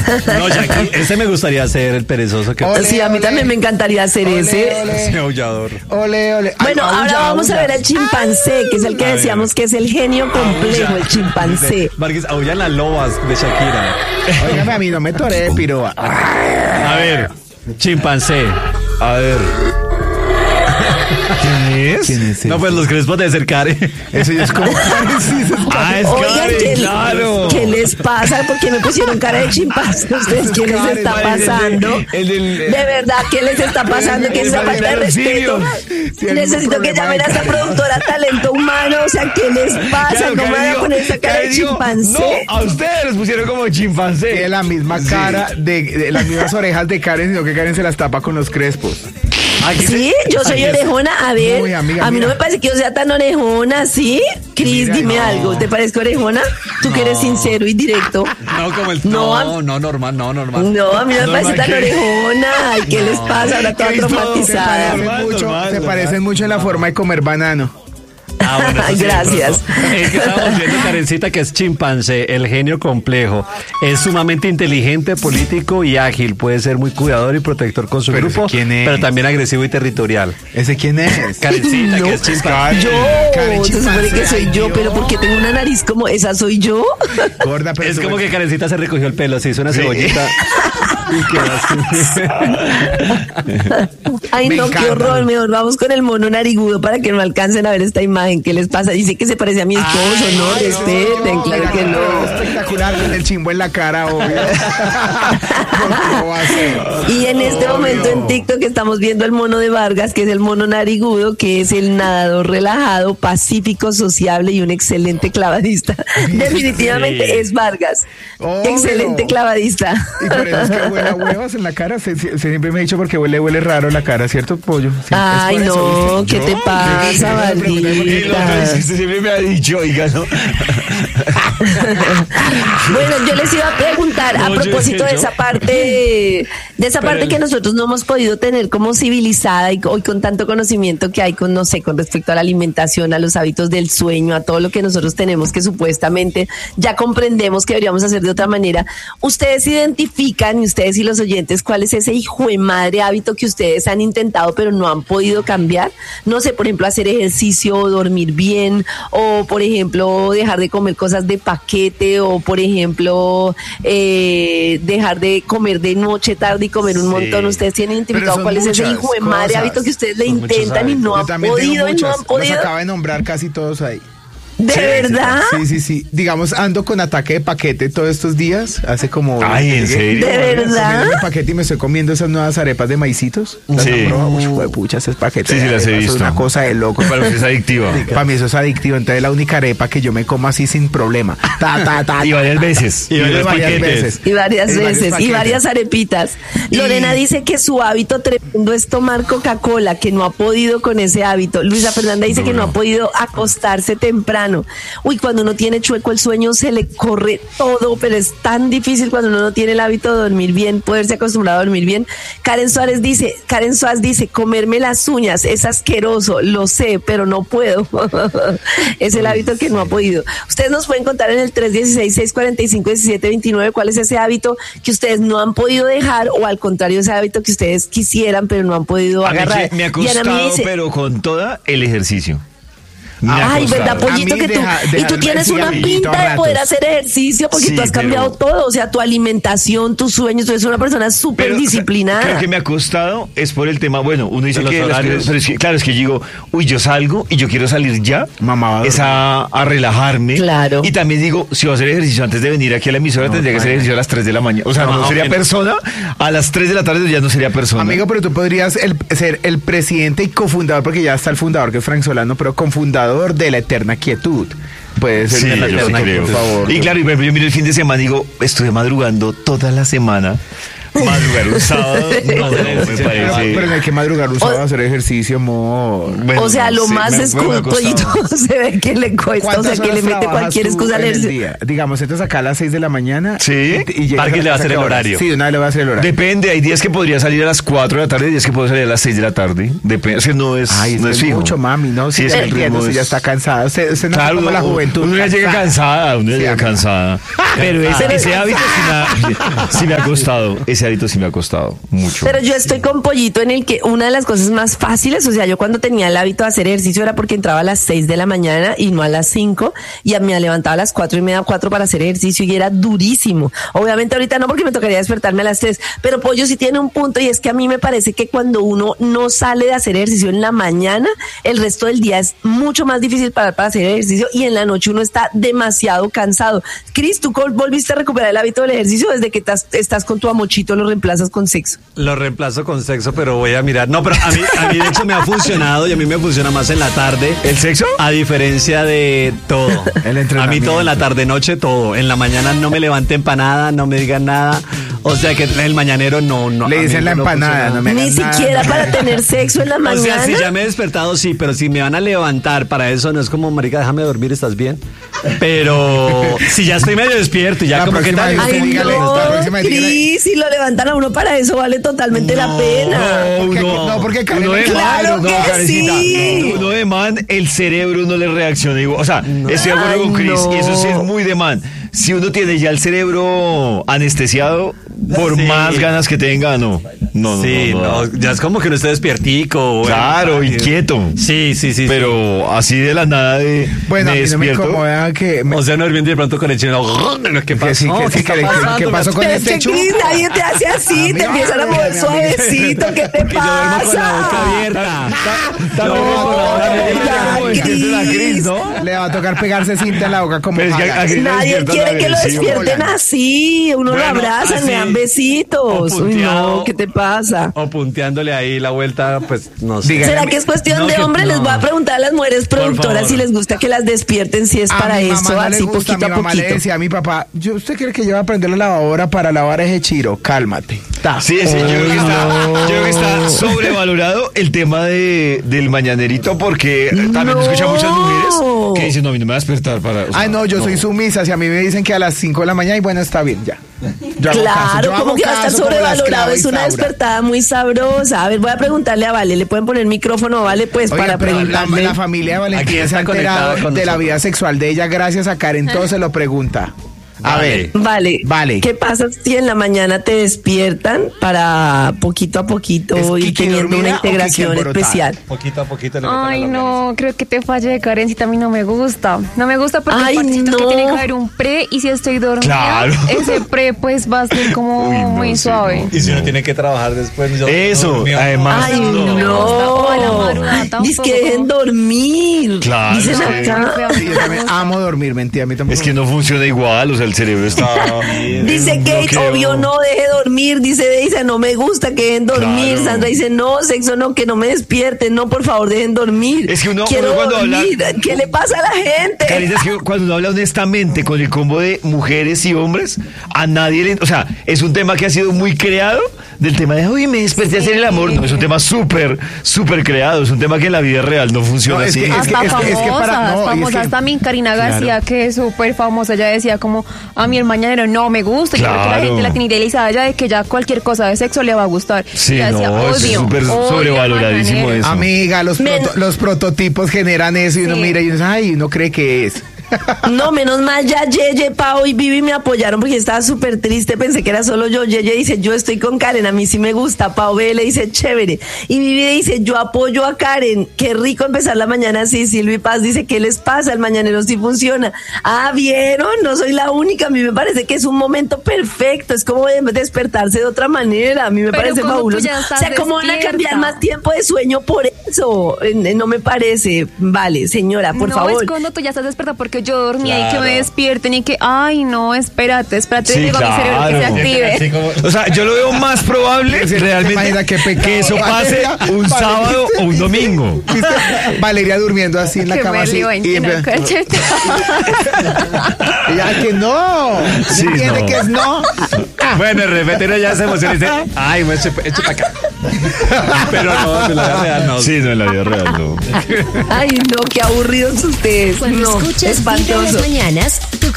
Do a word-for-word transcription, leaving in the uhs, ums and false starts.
No, Jackie, ese me gustaría ser el perezoso. Que... Ole, Sí, a mí ole. también me encantaría hacer Ole, ese. ole. Ese aullador. Ole, ole. Ay, Bueno, aulla, ahora vamos aulla. a ver al chimpancé, que es el que A ver. decíamos que es el genio complejo, el chimpancé. Vargas, aullan las lobas de Shakira. Óigame, a mí no me toré de piroa. A ver, chimpancé. A ver. ¿Quién es? ¿Quién es No, ese? pues los crespos debe ser Karen. Eso ya es como... Sí, eso es- Ah, es Oigan, Karen, ¿qué, claro. ¿qué les pasa? ¿Por qué me pusieron cara de chimpancé? ¿Ustedes qué les Karen, está el del- pasando? el del- De verdad, ¿qué les está pasando? ¿Qué es esa el falta de del respeto? auxilio. Tienen un Necesito que problema llamen de a esa cara. productora Talento Humano. O sea, ¿qué les pasa? Claro, ¿Cómo Karen van a dijo- poner esa cara Karen de dijo, chimpancé? No, a ustedes les pusieron como chimpancé. Tiene la misma cara, de, de las mismas orejas de Karen, sino que Karen se las tapa con los crespos. Aquí Sí, se- yo soy aquí es- orejona. A ver, Uy, amiga, a mí mira. no me parece que yo sea tan orejona, ¿sí? Cris, Mira, dime no. algo. ¿Te parezco orejona? Tú que eres sincero y directo. No, como el. No, No, no, normal, no, normal. No, a mí no me Normal parece tan que- orejona. Ay, ¿qué les pasa? Ahora toda Cristo, Se traumatizada. parecen Normal, mucho, normal, se normal. parecen mucho en la forma de comer banano. Ah, bueno, eso sí, Gracias. de pronto. Es que estábamos viendo, Karencita, que es chimpancé, el genio complejo. Es sumamente inteligente, político y ágil. Puede ser muy cuidador y protector con su Pero grupo, ese, ¿quién es? pero también agresivo y territorial. ¿Ese quién es? Karencita, que es chimpancé. Yo, Karen se supone que chimpancé, soy ay, yo, Dios. pero porque tengo una nariz como esa, soy yo. Gorda, pero Es tú- como que Karencita se recogió el pelo, se hizo una Sí. cebollita. Y quedó así. Ay, Me no, qué encanta. horror. Mejor vamos con el mono narigudo para que no alcancen a ver esta imagen. ¿Qué les pasa? Dice que se parece a mi esposo, ¿no? Ay, Respeten, no, claro mira, que no. Espectacular, con el chimbo en la cara, obvio. ¿Cómo va a ser? Y en este Obvio. momento en TikTok estamos viendo el mono de Vargas, que es el mono narigudo, que es el nadador relajado, pacífico, sociable y un excelente clavadista. Definitivamente Sí. es Vargas. Obvio. Excelente clavadista. Y por eso es que huele a huevas en la cara. Se, se- siempre me he dicho porque huele, huele raro la cara, ¿cierto, pollo? Sí, es Ay, por eso, no, ¿viste? ¿qué te pasa, Sí, me pregunté por qué. Y lo otro es que usted siempre me ha dicho, oiga, ¿no? Bueno, yo les iba a preguntar a No, yo propósito dije de yo. esa parte, de esa Pero parte el- que nosotros no hemos podido tener como civilizada y hoy con tanto conocimiento que hay con, no sé, con respecto a la alimentación, a los hábitos del sueño, a todo lo que nosotros tenemos que supuestamente ya comprendemos que deberíamos hacer de otra manera. Ustedes identifican, y ustedes y los oyentes, cuál es ese hijo de madre hábito que ustedes han intentado pero no han podido cambiar. No sé, por ejemplo, hacer ejercicio o dormir bien, o por ejemplo, dejar de comer cosas de paquete, o por ejemplo, eh, dejar de comer de noche, tarde y comer un Sí. montón. ¿Ustedes tienen Pero identificado son cuál es ese muchas hijo de madre cosas. hábito que ustedes le Son muchos intentan y no Yo han también tengo podido y no muchas. han Los podido? acaba de nombrar casi todos ahí. ¿De verdad? Sí, sí, sí. Digamos, ando con ataque de paquete todos estos días. Hace como. Ay, ¿en serio? ¿De verdad? Comiéndome paquete y me estoy comiendo esas nuevas arepas de maicitos. ¿Las Sí. han probado? Uy, jue pucha, ese paquete. Sí, sí, de las he arepas, visto. Es una cosa de loco. Para usted es adictiva. Para mí eso es adictivo. Entonces, la única arepa que yo me como así sin problema. Ta, ta, ta, Y ta, varias ta, veces. ta. Y varios varias paquetes. veces. Y varias Y varios veces, y paquetes. varias arepitas. Y- Lorena dice que su hábito tremendo es tomar Coca-Cola, que no ha podido con ese hábito. Luisa Fernanda dice que no ha podido acostarse temprano. Uy, cuando uno tiene chueco el sueño se le corre todo, pero es tan difícil cuando uno no tiene el hábito de dormir bien, poderse acostumbrar a dormir bien. Karen Suárez dice, Karen Suárez dice, comerme las uñas es asqueroso, lo sé, pero no puedo. Es el hábito que no ha podido. Ustedes nos pueden contar en el tres uno seis, seis cuatro cinco, uno siete dos nueve cuál es ese hábito que ustedes no han podido dejar o al contrario ese hábito que ustedes quisieran pero no han podido A mí agarrar. que me ha Y Ana me costado, dice, pero con toda el ejercicio. Me ha ay, costado. ¿verdad, Pollito? A mí Que tú, deja- y dejar tú el tienes una cigarrillito pinta a de poder ratos. hacer ejercicio porque Sí, tú has cambiado pero- todo, o sea, tu alimentación, tus sueños, tú eres una persona súper Pero, o sea, disciplinada. creo que me ha costado es por el tema, bueno, uno dice De los que, horarios. pero es que, claro, es que yo digo, uy, yo salgo y yo quiero salir ya, Mamá, es a, a relajarme. Claro. Y también digo, si voy a hacer ejercicio antes de venir aquí a la emisora, No, tendría que hacer bueno. ejercicio a las tres de la mañana. O sea, no, No, sería en- persona, a las tres de la tarde ya no sería persona. Amigo, pero tú podrías el- ser el presidente y cofundador, porque ya está el fundador, que es Frank Solano, pero cofundador de La Eterna Quietud. Puede ser Sí, de La yo sí Eterna creo. Quietud, por favor. Y claro, y por ejemplo, yo miro el fin de semana y digo, estuve madrugando toda la semana Madrugar un sábado, no, no me Pero, parece. pero no hay que madrugar un sábado a hacer ejercicio, amor. Bueno, O sea, lo sí, más me- me ha escudo y costado. todo se ve que le cuesta, o sea, ¿Cuántas que le horas mete trabajas cualquier tú excusa al en el ejercicio. día? Digamos, entras acá a las seis de la mañana. Sí. y, y llegas Para que a le va a casa hacer el ¿qué horas? horario. Sí, de una vez le va a hacer el horario. Depende, hay días que podría salir a las cuatro de la tarde, hay días que puedo salir a las seis de la tarde. Depende, es que no es, Ay, no es es que es fijo. mucho, mami, ¿no? Sí, Sí, es ya que el entiendo, ritmo usted ya es- está cansada. Usted, usted no Claro, como la uno- juventud. uno ya llega cansada, uno ya Sí, llega a mí. cansada. Pero ese, Pero- ese hábito sí me, ha, sí me ha costado, ese hábito sí me ha costado mucho. Pero yo estoy con Pollito en el que una de las cosas más fáciles, o sea, yo cuando tenía el hábito de hacer ejercicio era porque entraba a las seis de la mañana y no a las cinco, y a- me levantaba a las cuatro y media, cuatro para hacer ejercicio y era durísimo. Obviamente ahorita no, porque me tocaría despertarme a las tres, pero Pollo sí tiene un punto, y es que a mí me parece que cuando uno no sale de hacer ejercicio en la mañana, el resto del día es mucho más difícil para, para hacer ejercicio, y en la noche uno está demasiado cansado. Cris, ¿tú col- volviste a recuperar el hábito del ejercicio desde que tas- estás con tu amochito, lo reemplazas con sexo? Lo reemplazo con sexo, pero voy a mirar. No, pero a mí, a mí de hecho me ha funcionado y a mí me funciona más en la tarde. ¿El sexo? A diferencia de todo. El A mí todo en la tarde, noche, todo. En la mañana no me levanten para nada, no me digan nada. O sea que el mañanero no. no Le a mí dicen la no empanada, funciona. no me Ni hagas nada. siquiera para tener sexo en la O mañana. sea, si ya me he despertado, sí, pero si me van a levantar para eso, no es como, marica, déjame dormir, ¿estás bien? Pero si ya estoy medio despierto y ya La como que próxima tal. vez Ay, usted dígale, no, la próxima vez dígale. Cris, si lo levantan a uno para eso vale totalmente la pena. Porque- uno, no, porque Karen- uno de Claro man, que no, Karencita, sí. uno de man, el cerebro no le reacciona igual. O sea, estoy de acuerdo con Ay, Chris, no. y eso sí es muy de man. Si uno tiene ya el cerebro anestesiado, por Sí. más ganas que tenga, no. No, no, Sí, no, no, no, ya es como que no esté despiertico. bueno, Claro, ay, inquieto. Sí, sí, sí. Pero así de la nada de Bueno, a me mí no me despierto. incomoda que... sí. me- O sea, no es bien de pronto con el chino. ¿Qué que pasó? sí, que sí, está que- que- pasando? ¿qué pasó con Pero es este que chupo? Cris, nadie te hace así, te Amiga, empiezan a mover amiga, suavecito, ¿qué te Que yo duermo con la boca pasa? abierta. Yo duermo con la boca abierta, ya, como despierta la Cris, ¿no? Le va a tocar pegarse cinta en la boca como Pero es que Jala. a- a- Nadie despiertan quiere que lo agresivo. despierten así, uno lo Bueno, abrazan, así. le dan besitos. O Uy, punteado. no, ¿qué te pasa? O punteándole ahí la vuelta, pues no sé. Diga. ¿Será que es cuestión No, de que hombre? no. Les voy a preguntar a las mujeres productoras favor. si les gusta que las despierten, si es A para mi mamá eso, no le así gusta, poquito mi a mamá le poquito. decía a mi papá, yo, ¿usted quiere que yo vaya a prender la lavadora para lavar ese chiro? Cálmate. Ta. Sí, sí, yo creo que está, yo creo que está sobrevalorado el tema de, del mañanerito porque también No. escucha muchas mujeres que dicen, no, a mí no me va a despertar para... o sea, Ay, no, yo soy sumisa. Si a mí me dicen que a las cinco de la mañana, y bueno, está bien, ya. Yo hago caso, Claro, yo hago como que va a estar caso como la sobrevalorado, esclava es una Isaura. despertada muy sabrosa. A ver, voy a preguntarle a Vale, ¿le pueden poner micrófono, Vale? Pues Oiga, para pero la, preguntarle. la familia de Aquí Valentina está se ha enterado conectada con de la nosotros. vida sexual de ella gracias a Karen, todo se lo pregunta. A Vale. ver. Vale, Vale. ¿qué pasa si en la mañana te despiertan para poquito a poquito ¿Es ir Kiki teniendo una dormida o Kiki integración alborotada? especial? Poquito a poquito le Ay, no, creo que te fallé, Karencita, a mí no me gusta. No me gusta porque Ay, el parchito que no. tiene que haber un pre y si estoy dormida, Claro. ese pre pues va a ser como Uy, no, muy sí, suave. no. Y si uno tiene que trabajar después. yo- Eso, dormido. además. Ay, no. O a la madrugada Dice tampoco. que dejen dormir. Claro, Dicen sí. acá. Sí, yo también amo dormir, mentira, a mí tampoco. Es que no funciona igual, o sea, el cerebro está... Dice en un Kate, bloqueo. obvio no, deje dormir. Dice Deisa, no me gusta que dejen dormir. Claro. Sandra dice, no, sexo no, que no me despierten. No, por favor, dejen dormir. Es que uno- Quiero uno cuando habla- dormir. ¿Qué le pasa a la gente? Carita, es que cuando uno habla honestamente con el combo de mujeres y hombres, a nadie le... O sea, es un tema que ha sido muy creado, del tema de, uy, me desperté a hacer el amor. No, es un tema súper, súper creado. Es un tema que en la vida real no funciona No, es así. que- es Hasta es que- es que para- famosas, no, y es famosas que- también Karina García, que es súper famosa, ella decía como, a mí el mañanero no me gusta, yo creo que la Claro. gente la tiene idealizada ya de que ya cualquier cosa de sexo le va a gustar. Sí, Y ella decía, no, es odio, súper odio al sobrevaloradísimo mañanero. eso. Amiga, los, Men- proto- los prototipos generan eso y uno Sí. mira y uno dice, ay, uno cree que es. No, menos mal ya Yeye, Pau y Vivi me apoyaron porque estaba súper triste, pensé que era solo yo. Yeye dice, yo estoy con Karen, a mí sí me gusta. Pau B le dice, chévere. Y Vivi dice, yo apoyo a Karen, qué rico empezar la mañana así. Silvi Paz dice, ¿qué les pasa? El mañanero sí funciona. Ah, ¿vieron? No soy la única, a mí me parece que es un momento perfecto, es como de despertarse de otra manera, a mí me Pero parece como tú fabuloso. ya O estás sea, ¿cómo van a cambiar despierta? más tiempo de sueño por eso? Eh, No me parece. Vale, señora, por no, favor. es cuando tú ya estás despierta porque que yo dormía y que Claro. me despierten y que, ay, no, espérate, espérate, Sí, digo a mi cerebro que se claro. active. O sea, yo lo veo más probable ¿Te realmente imaginas qué pecado? que eso pase Valeria, un Valeria, sábado o un domingo. ¿Viste? Valeria durmiendo así en la Que cama me así. lío en una empieza- cacheta. ya que no. Sí, ¿Entiende no. que es no? Bueno, de repente uno ya se emociona y dice, ay, me eche, eche para acá. Pero no, en la vida real no. Sí, no, en la vida real no. Ay, no, qué aburridos ustedes. Cuando No, escuchas Vibra en las espantoso. mañanas,